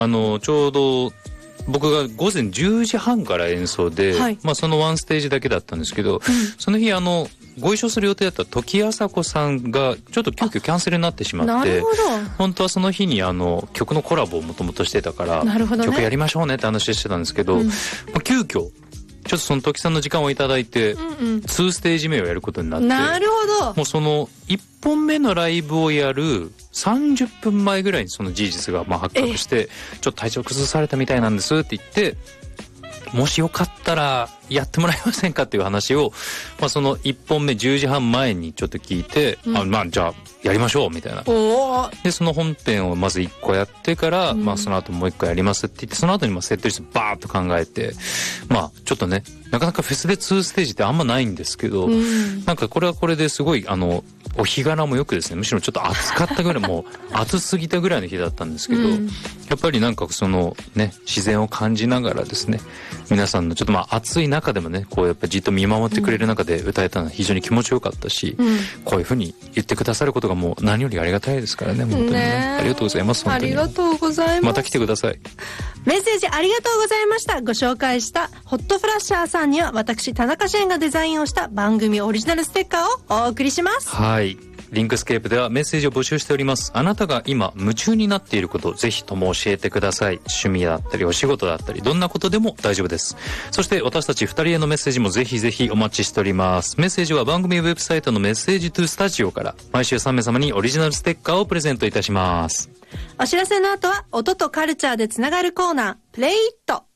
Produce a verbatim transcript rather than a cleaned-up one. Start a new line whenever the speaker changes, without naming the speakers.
あのちょうど僕が午前じゅうじはんから演奏で、はい、まあ、そのワンステージだけだったんですけど、うん、その日あのご一緒する予定だった時あさこさんがちょっと急遽キャンセルになってしまって、なるほど、本当はその日にあの曲のコラボをもともとしてたから、なるほどね、曲やりましょうねって話してたんですけど、うん、まあ、急遽ちょっとその時さんの時間をいただいて、うんうん、にステージ目をやることになって、
なるほど、
もうそのいっぽんめのライブをやるさんじゅっぷんまえぐらいにその事実がまあ発覚して、ちょっと体調崩されたみたいなんですって言って、もしよかったらやってもらえませんかっていう話を、まあ、そのいっぽんめじゅうじはん前にちょっと聞いて、うん、あ、まあじゃあやりましょうみたいな。でその本編をまずいっこやってから、うん、まあその後もういっこやりますって言って、その後にまあセットリストバーッと考えて、まあちょっとね、なかなかフェスでにステージってあんまないんですけど、うん、なんかこれはこれですごいあのお日柄もよくですね、むしろちょっと暑かったぐらい、もう暑すぎたぐらいの日だったんですけど、うん、やっぱりなんかそのね、自然を感じながらですね、皆さんのちょっとまあ暑い中でもね、こうやっぱじっと見守ってくれる中で歌えたのは非常に気持ちよかったし、うん、こういうふうに言ってくださることがもう何よりありがたいですからね、本当にね、ね、ありがとうございます。本当に
ありがとうございます。
また来てください。
メッセージありがとうございました。ご紹介したホットフラッシャーさんには、私田中健がデザインをした番組オリジナルステッカーをお送りします。
はい、リンクスケープではメッセージを募集しております。あなたが今夢中になっていること、ぜひとも教えてください。趣味だったりお仕事だったり、どんなことでも大丈夫です。そして私たちふたりへのメッセージもぜひぜひお待ちしております。メッセージは番組ウェブサイトのメッセージトゥスタジオから毎週さんめいさまにオリジナルステッカーをプレゼントいたします。
お知らせの後は音とカルチャーでつながるコーナー、プレイイット。